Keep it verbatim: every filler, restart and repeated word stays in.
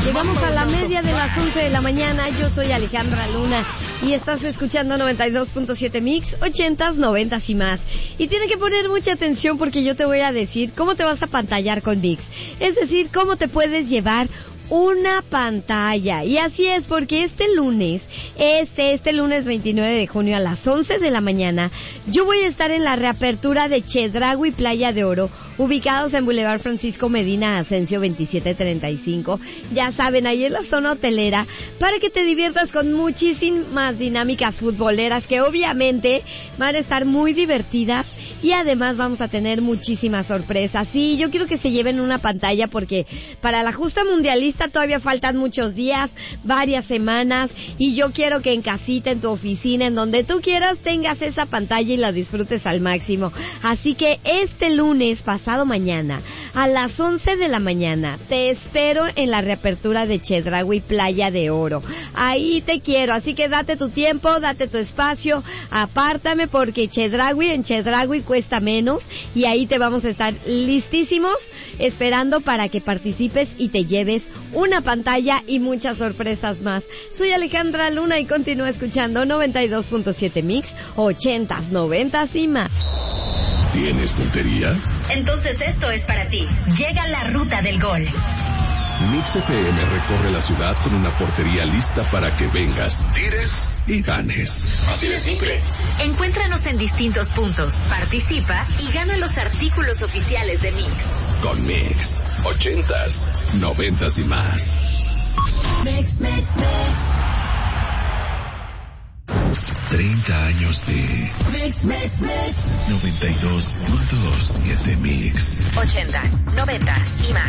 Llegamos a la media de las once de la mañana. Yo soy Alejandra Luna y estás escuchando noventa y dos punto siete Mix, ochentas, noventas y más. Y tiene que poner mucha atención porque yo te voy a decir cómo te vas a pantallar con Mix. Es decir, cómo te puedes llevar una pantalla. Y así es, porque este lunes, este, este lunes veintinueve de junio a las once de la mañana, yo voy a estar en la reapertura de Chedraui Playa de Oro, ubicados en Boulevard Francisco Medina Asensio veintisiete treinta y cinco. Ya saben, ahí en la zona hotelera, para que te diviertas con muchísimas dinámicas futboleras que obviamente van a estar muy divertidas y además vamos a tener muchísimas sorpresas. Sí, yo quiero que se lleven una pantalla porque para la justa mundialista todavía faltan muchos días, varias semanas, y yo quiero que en casita, en tu oficina, en donde tú quieras, tengas esa pantalla y la disfrutes al máximo. Así que este lunes, pasado mañana, a las once de la mañana, te espero en la reapertura de Chedraui Playa de Oro. Ahí te quiero, así que date tu tiempo, date tu espacio, apártame, porque Chedraui, en Chedraui cuesta menos, y ahí te vamos a estar listísimos, esperando para que participes y te lleves una pantalla y muchas sorpresas más. Soy Alejandra Luna y continúa escuchando noventa y dos punto siete Mix, ochentas, noventas y más. ¿Tienes puntería? Entonces esto es para ti. Llega la ruta del gol. Mix F M recorre la ciudad con una portería lista para que vengas, tires y ganes. Así de simple. Encuéntranos en distintos puntos, participa y gana los artículos oficiales de Mix. Con Mix, ochentas, noventas y más. Mix, mix, mix. treinta años de Mix, mix, mix. noventa y dos punto siete Mix. Ochentas, noventas y más.